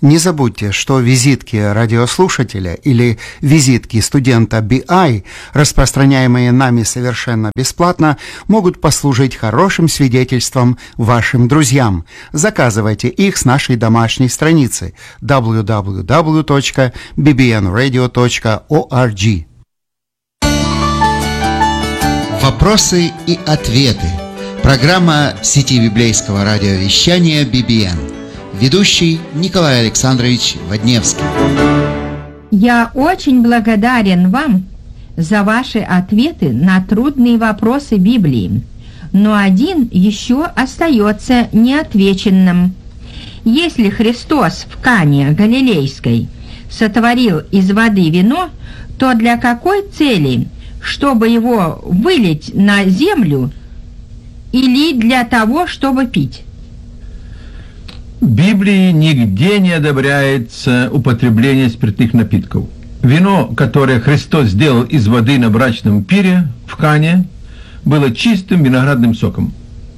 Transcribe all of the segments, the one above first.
Не забудьте, что визитки радиослушателя или визитки студента BI, распространяемые нами совершенно бесплатно, могут послужить хорошим свидетельством вашим друзьям. Заказывайте их с нашей домашней страницы www.bbnradio.org. Вопросы и ответы. Программа сети библейского радиовещания BBN. Ведущий Николай Александрович Водневский. Я очень благодарен вам за ваши ответы на трудные вопросы Библии, но один еще остается неотвеченным. Если Христос в Кане Галилейской сотворил из воды вино, то для какой цели? Чтобы его вылить на землю или для того, чтобы пить? В Библии нигде не одобряется употребление спиртных напитков. Вино, которое Христос сделал из воды на брачном пире в Кане, было чистым виноградным соком.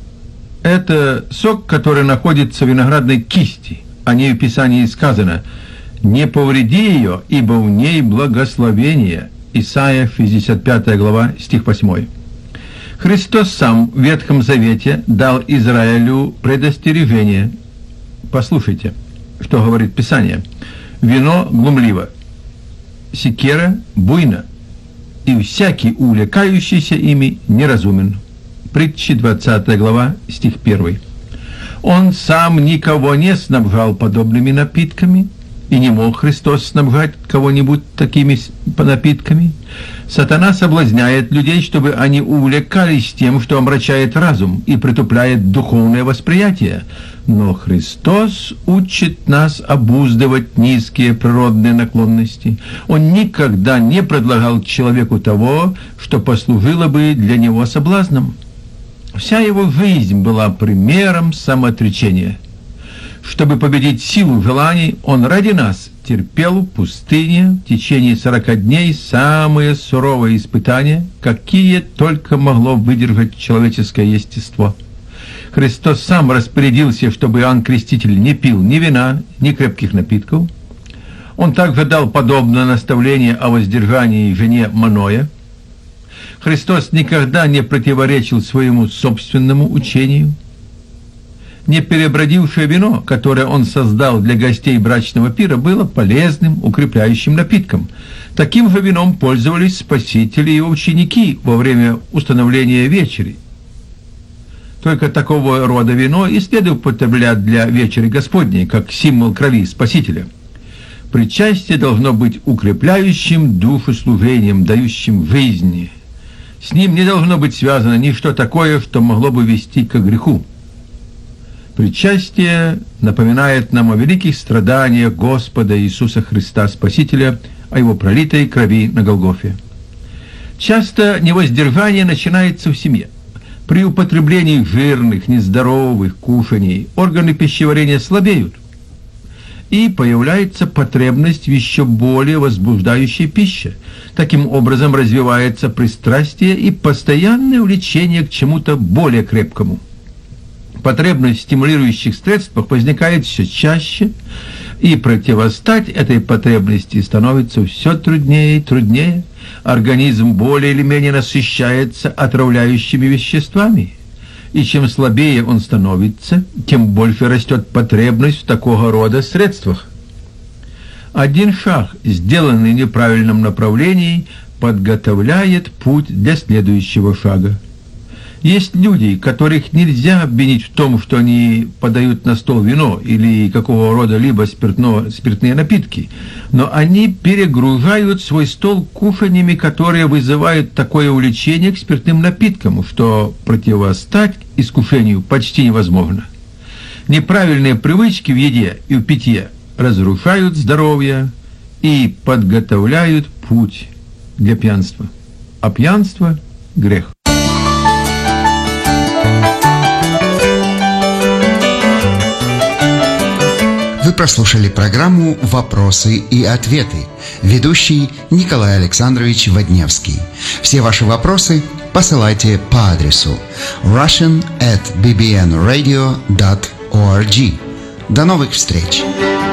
Это сок, который находится в виноградной кисти. О ней в Писании сказано: «Не повреди ее, ибо в ней благословение». Исайя, 55 глава, стих 8. Христос сам в Ветхом Завете дал Израилю предостережение. Послушайте, что говорит Писание. «Вино глумливо, секера буйна, и всякий, увлекающийся ими, неразумен». Притчи, 20 глава, стих 1. Он сам никого не снабжал подобными напитками, и не мог Христос снабжать кого-нибудь такими напитками. Сатана соблазняет людей, чтобы они увлекались тем, что омрачает разум и притупляет духовное восприятие. Но Христос учит нас обуздывать низкие природные наклонности. Он никогда не предлагал человеку того, что послужило бы для него соблазном. Вся его жизнь была примером самоотречения. Чтобы победить силу желаний, он ради нас терпел в пустыне в течение 40 дней самые суровые испытания, какие только могло выдержать человеческое естество. Христос сам распорядился, чтобы Иоанн Креститель не пил ни вина, ни крепких напитков. Он также дал подобное наставление о воздержании жене Маноя. Христос никогда не противоречил своему собственному учению. Не перебродившее вино, которое он создал для гостей брачного пира, было полезным, укрепляющим напитком. Таким же вином пользовались спасители и ученики во время установления вечери. Только такого рода вино и следует употреблять для вечери Господней, как символ крови Спасителя. Причастие должно быть укрепляющим душу служением, дающим жизни. С ним не должно быть связано ничто такое, что могло бы вести к греху. Причастие напоминает нам о великих страданиях Господа Иисуса Христа Спасителя, о Его пролитой крови на Голгофе. Часто невоздержание начинается в семье. При употреблении жирных, нездоровых кушаний органы пищеварения слабеют, и появляется потребность в еще более возбуждающей пище. Таким образом развивается пристрастие и постоянное влечение к чему-то более крепкому. Потребность в стимулирующих средствах возникает все чаще, и противостать этой потребности становится все труднее и труднее. Организм более или менее насыщается отравляющими веществами, и чем слабее он становится, тем больше растет потребность в такого рода средствах. Один шаг, сделанный в неправильном направлении, подготовляет путь для следующего шага. Есть люди, которых нельзя обвинить в том, что они подают на стол вино или какого рода либо спиртные напитки, но они перегружают свой стол кушаньями, которые вызывают такое увлечение к спиртным напиткам, что противостать искушению почти невозможно. Неправильные привычки в еде и в питье разрушают здоровье и подготовляют путь для пьянства. А пьянство – грех. Вы прослушали программу «Вопросы и ответы». Ведущий Николай Александрович Водневский. Все ваши вопросы посылайте по адресу russian@bbnradio.org. До новых встреч!